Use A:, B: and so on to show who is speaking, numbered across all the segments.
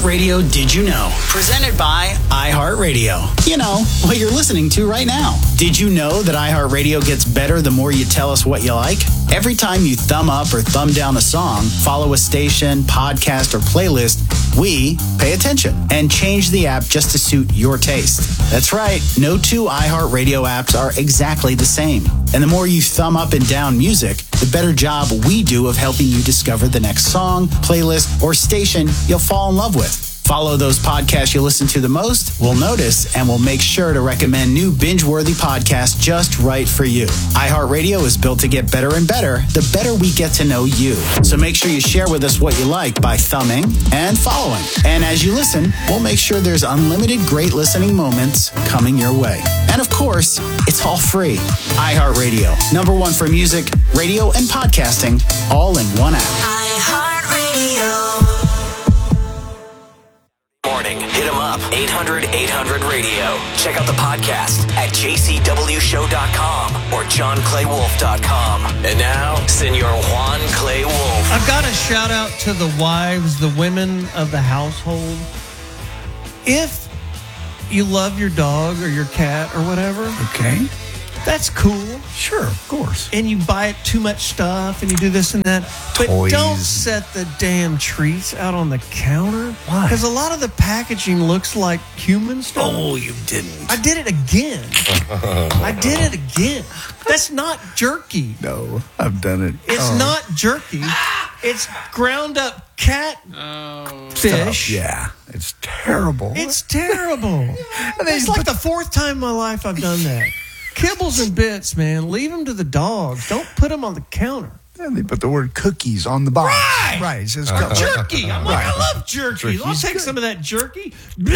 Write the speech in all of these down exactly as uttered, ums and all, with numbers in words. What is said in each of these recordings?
A: iHeartRadio Did You Know? Presented by iHeartRadio. You know, what you're listening to right now. Did you know that iHeartRadio gets better the more you tell us what you like? Every time you thumb up or thumb down a song, follow a station, podcast, or playlist, we pay attention and change the app just to suit your taste. That's right. No two iHeartRadio apps are exactly the same. And the more you thumb up and down music, the better job we do of helping you discover the next song, playlist, or station you'll fall in love with. Follow those podcasts you listen to the most, we'll notice, and we'll make sure to recommend new binge-worthy podcasts just right for you. iHeartRadio is built to get better and better the better we get to know you. So make sure you share with us what you like by thumbing and following. And as you listen, we'll make sure there's unlimited great listening moments coming your way. And of course, it's all free. iHeartRadio, number one for music, radio, and podcasting, all in one app.
B: iHeartRadio.
C: Morning. Hit them up. eight hundred eight hundred radio. Check out the podcast at j c w show dot com or john clay wolf dot com. And now, Senor Juan Clay Wolf.
D: I've got a shout out to the wives, the women of the household. If you love your dog or your cat or whatever,
E: Okay.
D: that's cool.
E: Sure, of course.
D: And you buy it too much stuff and you do this and that. But
E: Toys.
D: don't set the damn treats out on the counter.
E: Why?
D: Because a lot of the packaging looks like human stuff.
E: Oh, you didn't.
D: I did it again. I did it again. That's not jerky.
E: No, I've done it.
D: It's
E: Oh.
D: not jerky. It's ground up cat fish.
E: Yeah, it's terrible.
D: It's terrible. It's like the fourth time in my life I've done that. Kibbles and bits, man. Leave them to the dogs. Don't put them on the counter.
E: Yeah, they put the word cookies on the box.
D: Right.
E: Right. It says
D: Uh,
E: cookies.
D: jerky. I'm like,
E: Right.
D: I love jerky. I'll
E: Jerky's
D: take
E: good.
D: some of that jerky.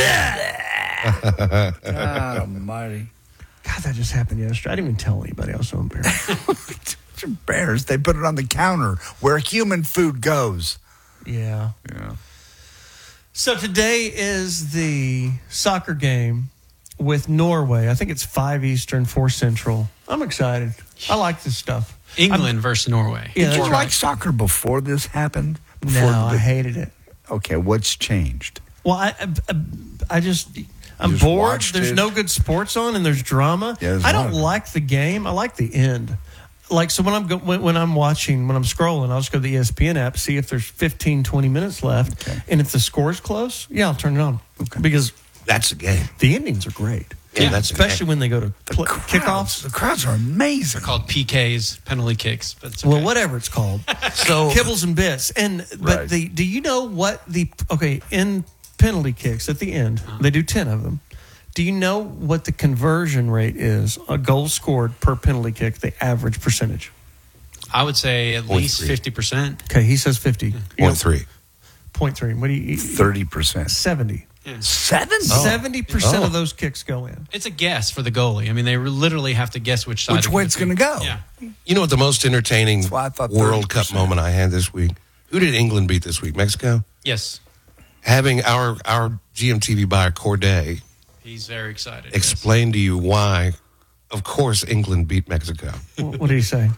D: Blah.
E: God almighty.
D: God, that just happened yesterday. I didn't even tell anybody. I was so embarrassed.
E: It's embarrassed. They put it on the counter where human food goes.
D: Yeah.
E: Yeah.
D: So today is the soccer game with Norway. I think it's five Eastern, four Central. I'm excited. I like this stuff.
F: England versus Norway.
D: Yeah,
E: Did you
D: that's
E: like
D: right.
E: soccer before this happened? Before
D: No, I
E: the-
D: hated it.
E: Okay, what's changed?
D: Well, I, I, I just, I'm
E: just
D: bored.
E: watched
D: There's
E: it?
D: no good sports on, and there's drama.
E: Yeah, there's
D: I
E: a lot
D: don't
E: of it.
D: like the game. I like the end. Like, so when I'm go, when, when I'm watching, when I'm scrolling, I'll just go to the E S P N app, see if there's fifteen, twenty minutes left,
E: Okay.
D: and if the score's close, yeah, I'll turn it on.
E: Okay.
D: Because
G: That's a game.
D: the endings are great.
G: Yeah, that's a
D: especially
G: game.
D: when they go to
E: The
D: pl-
E: crowds,
D: kickoffs.
E: The crowds are amazing.
F: Called P Ks, penalty kicks. But it's okay.
D: Well, whatever it's called.
E: So
D: Kibbles and bits. And but
E: Right.
D: the do you know what the okay in penalty kicks at the end they do ten of them. Do you know what the conversion rate is? A goal scored per penalty kick, the average percentage.
F: I would say at
G: Point
F: least
G: three.
F: fifty percent.
D: Okay, he says fifty.
G: Point three.
D: Point three. What do you?
E: thirty percent.
D: Seventy.
E: Seven?
D: Seventy percent
G: Oh.
D: of those kicks go in.
F: It's a guess for the goalie. I mean, they literally have to guess which side.
E: Which
F: of
E: way
F: the
E: it's
F: kick.
E: going to go?
F: Yeah.
G: You know what the most entertaining
E: That's why I thought
G: World Cup
E: thirty percent.
G: moment I had this week? Who did England beat this week? Mexico?
F: Yes.
G: Having our, our G M T V buyer, Corday,
F: He's very excited.
G: explain to you why, of course, England beat Mexico.
D: What, what did he say?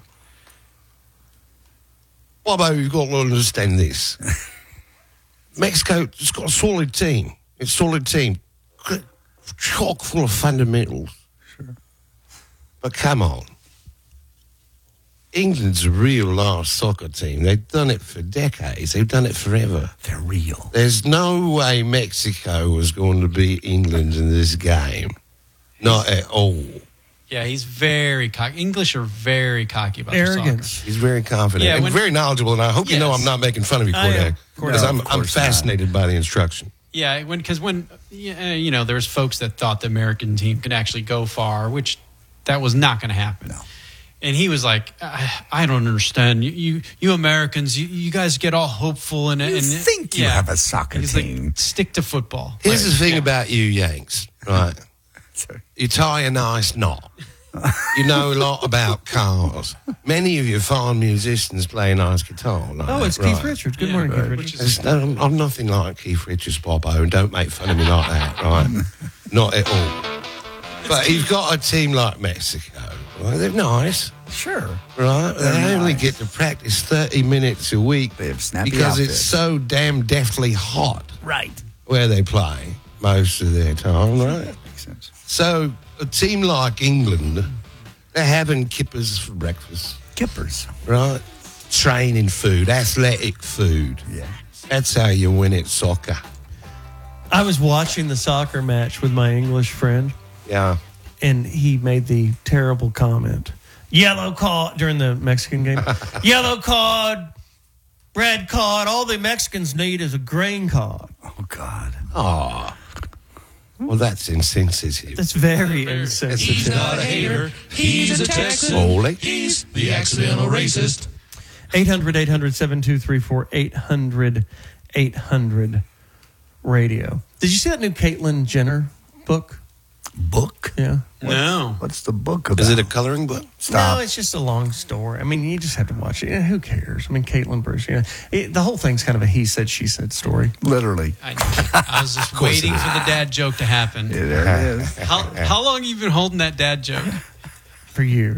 G: Well, but you've got to understand this. Mexico, it's got a solid team. It's a solid team. Chock full of fundamentals.
E: Sure.
G: But come on. England's a real large soccer team. They've done it for decades. They've done it forever.
E: They're real.
G: There's no way Mexico was going to beat England in this game. Not at all.
F: Yeah, he's very cocky. English are very cocky about their
D: Arrogance.
F: soccer.
G: He's very confident
F: Yeah,
G: and
F: when-
G: very knowledgeable, and I hope you know
F: Yes.
G: I'm not making fun of you,
D: I am.
G: Corday.
D: Of course
G: Because
E: not.
G: I'm,
E: Of
G: I'm
E: course not.
G: fascinated by the instruction.
F: Yeah, when because when yeah, you know there was folks that thought the American team could actually go far, which that was not going to happen.
E: No.
F: And he was like, I, I don't understand. You, you, you Americans, you, you guys get all hopeful and
E: You
F: and
E: think you have a soccer
F: He's
E: team.
F: Like, stick to football.
G: Here's
F: Like,
G: the thing
F: yeah.
G: about you Yanks, right?
E: Sorry.
G: You tie a nice knot. You know a lot about cars. Many of you fine musicians play nice guitar. Like
D: Oh,
G: that,
D: it's
G: right?
D: Keith Richards. Good
F: Yeah,
D: morning,
F: right.
D: Keith
F: Which
D: Richards.
F: is-
G: It's- I'm, I'm nothing like Keith Richards, Bobo, and don't make fun of me like that, right? Not at all. But you've got a team like Mexico. Right? They're nice,
E: Sure.
G: right?
E: They're
G: They only
E: nice.
G: get to practice thirty minutes a week
E: They have snappy
G: because
E: outfits.
G: it's so damn deathly hot.
E: Right.
G: where they play most of their time, right?
E: Makes sense.
G: So a team like England, they're having kippers for breakfast,
E: Kippers.
G: right? Training food, athletic food.
E: Yeah.
G: That's how you win at soccer.
D: I was watching the soccer match with my English friend,
G: Yeah.
D: and he made the terrible comment. Yellow card during the Mexican game. Yellow card, red card. All the Mexicans need is a green card.
E: Oh, God.
G: Oh. Well, that's insensitive.
D: That's very insensitive.
H: He's not a hater. He's a Texan.
G: Holy.
H: He's the accidental racist.
D: eight hundred, eight hundred, seven two three four, eight hundred, eight hundred radio. Did you see that new Caitlyn Jenner book?
E: Book?
D: Yeah.
F: No.
E: What's the book about?
G: Is it a coloring book?
E: Stop.
D: No, it's just a long story. I mean, you just have to watch it. Yeah, who cares? I mean, Caitlyn Bruce. Yeah, it, the whole thing's kind of a he said, she said story.
E: Literally.
F: I, I was just waiting for the dad joke to happen.
E: Yeah, there it is.
F: How, how long have you been holding that dad joke?
D: For years.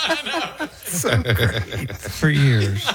E: So great.
D: For years.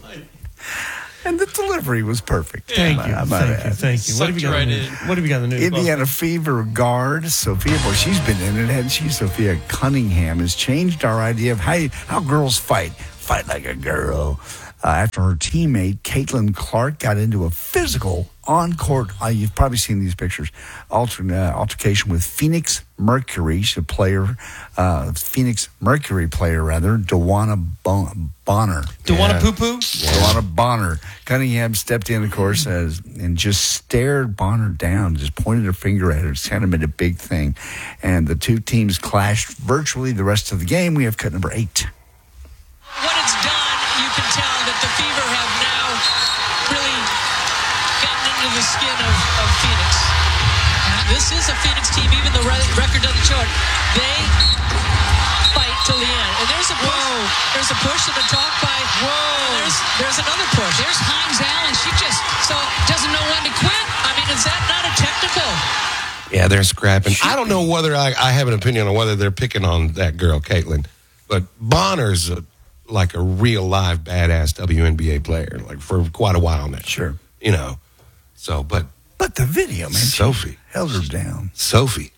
E: And the delivery was perfect.
D: Thank
E: I
D: you.
E: might
D: Thank you.
E: add.
D: Thank you. What have you got?
F: Sucked
D: in the
F: right
D: news? What have you got in the news?
E: Indiana Fever guard Sophia, boy, she's been in it, hasn't she? Sophia Cunningham has changed our idea of how, how girls fight. Fight like a girl. Uh, after her teammate, Caitlin Clark, got into a physical on-court, uh, you've probably seen these pictures, alter, uh, altercation with Phoenix Mercury, she's a player, uh, Phoenix Mercury player, rather, Dewana bon- Bonner.
D: Dewana
G: Yeah.
D: Poo Poo?
E: Dewana Bonner. Cunningham stepped in, of course, as, and just stared Bonner down, just pointed her finger at her. It's kind of made a big thing. And the two teams clashed virtually the rest of the game. We have cut number eight.
I: What it's done, you can tell that the Fever have now really gotten into the skin of, of Phoenix. This is a Phoenix team, even though the record doesn't show it. They fight till the end. And there's a push. Whoa. There's a push and a talk by. Whoa. There's there's another push.
J: There's Hines Allen. She just so doesn't know when to quit.
I: I mean, is that not a technical?
G: Yeah, they're scrapping. I don't know whether I, I have an opinion on whether they're picking on that girl, Caitlin, but Bonner's a, like a real live badass W N B A player, like for quite a while now.
E: Sure.
G: You know, so, but
E: But the video, man.
G: Sophie.
E: She held her down.
G: Sophie.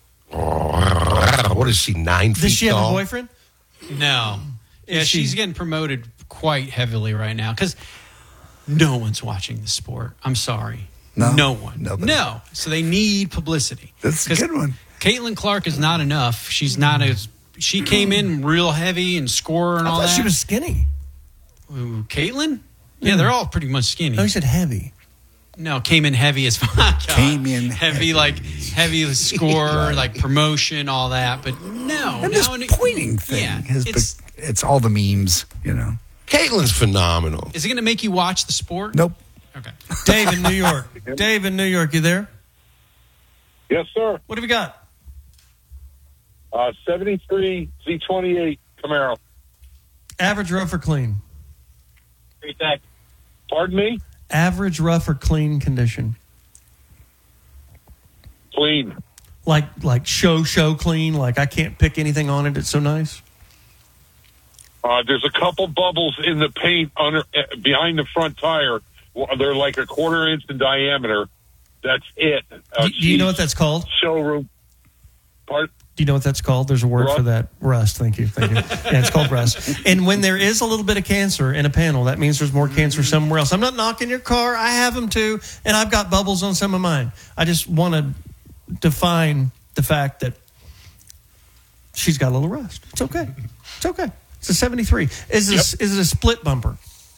G: Oh, what is she, nine feet
D: Does she have
G: tall?
D: a boyfriend?
F: No. Yeah,
D: Is she-
F: she's getting promoted quite heavily right now because no one's watching the sport. I'm sorry.
E: No?
F: No one.
E: Nobody.
F: No. So they need publicity.
E: That's a
F: 'Cause
E: good one.
F: Caitlin Clark is not enough. She's not as. She came in real heavy and scorer and
D: I
F: all
D: thought
F: that.
D: she was skinny.
F: Ooh, Caitlin? Yeah, they're all pretty much skinny.
D: No, you said heavy.
F: No, came in heavy as fuck.
E: Came in
F: heavy,
E: heavy.
F: like heavy score, like promotion, all that. But no,
E: And
F: no,
E: this
F: and it-
E: pointing thing
F: Yeah,
E: has
F: it's,
E: be- it's all the memes, you know.
G: Caitlin's phenomenal.
F: is it going to make you watch the sport?
E: Nope.
F: Okay.
D: Dave in New York. Dave in New York, you there?
K: Yes, sir.
D: What have you got?
K: Uh, seventy-three Z twenty-eight Camaro.
D: Average, rough, or clean?
K: Pardon me?
D: Average, rough, or clean condition?
K: Clean.
D: Like like show show clean. Like I can't pick anything on it. It's so nice.
K: Uh, there's a couple bubbles in the paint under uh, behind the front tire. Well, they're like a quarter inch in diameter. That's it. Uh,
D: Do, do you know what that's called?
K: Showroom. Part.
D: Do you know what that's called? There's a word
K: Rust.
D: for that. Rust. Thank you. Thank you. Yeah, it's called rust. And when there is a little bit of cancer in a panel, that means there's more cancer somewhere else. I'm not knocking your car. I have them too. And I've got bubbles on some of mine. I just want to define the fact that she's got a little rust. It's okay. It's okay. It's a seventy-three. Is it,
K: Yep.
D: a, is it a split bumper?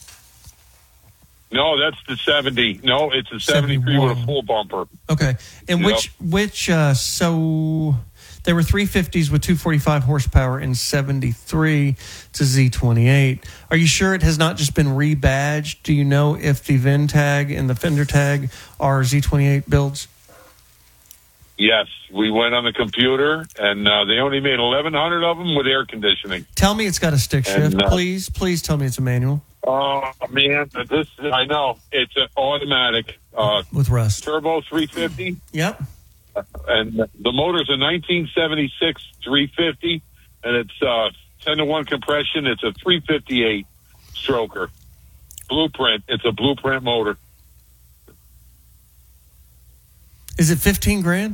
K: No, that's the seventy. No, it's a seventy-three with a full bumper.
D: Okay. And
K: Yep.
D: which, which, uh, so there were three fifties with two forty-five horsepower in seventy-three to Z twenty-eight. Are you sure it has not just been rebadged? Do you know if the V I N tag and the fender tag are Z twenty-eight builds?
K: Yes, we went on the computer, and uh, they only made eleven hundred of them with air conditioning.
D: Tell me it's got a stick
K: And,
D: shift.
K: uh,
D: Please, please tell me it's a manual
K: Oh, man, this I know. It's an automatic uh,
D: with rust.
K: turbo three fifty.
D: Yep.
K: And the motor's a nineteen seventy-six three fifty, and it's uh, ten to one compression. It's a three fifty-eight stroker. Blueprint. It's a blueprint motor.
D: Is it fifteen grand?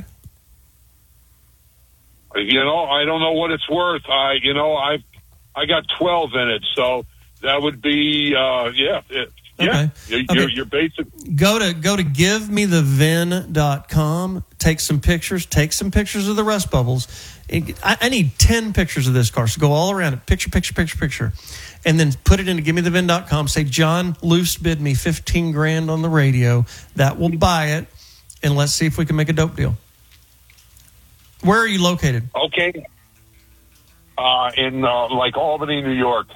K: You know, I don't know what it's worth. I, you know, I, I got twelve in it, so that would be, uh, yeah, it, yeah.
D: Okay.
K: You're,
D: Okay.
K: you're, you're basic.
D: Go to go to give me the vin dot com. Take some pictures. Take some pictures of the rust bubbles. I, I need ten pictures of this car. So go all around it. Picture, picture, picture, picture. And then put it into give me the vin dot com. Say, John Luce bid me fifteen grand on the radio. That will buy it. And let's see if we can make a dope deal. Where are you located?
K: Okay. Uh, in uh, like Albany, New York.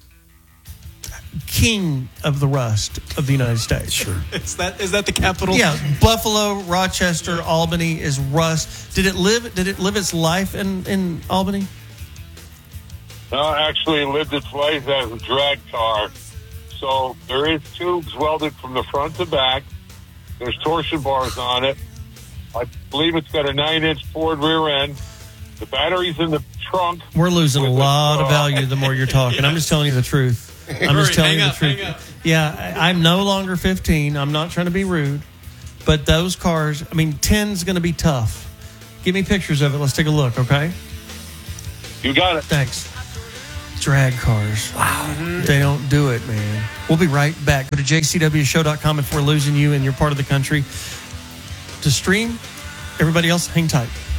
D: King of the rust of the United States.
E: Sure.
F: Is that is that the capital?
D: Yeah, Buffalo, Rochester, Albany is rust. Did it live? Did it live its life in, in Albany?
K: Uh, actually, it lived its life as a drag car. So there is tubes welded from the front to back. There's torsion bars on it. I believe it's got a nine-inch Ford rear end. The battery's in the trunk.
D: We're losing a
K: With
D: lot
K: the-
D: of value the more you're talking. I'm just telling you the truth. I'm just
F: Hurry,
D: telling you
F: hang
D: the
F: up,
D: truth.
F: hang up.
D: Yeah, I, I'm no longer fifteen. I'm not trying to be rude. But those cars, I mean, ten's going to be tough. Give me pictures of it. Let's take a look, okay?
K: You got it.
D: Thanks. Drag cars. Wow. They don't do it, man. We'll be right back. Go to j c w show dot com if we're losing you and you're part of the country. To stream, everybody else, hang tight.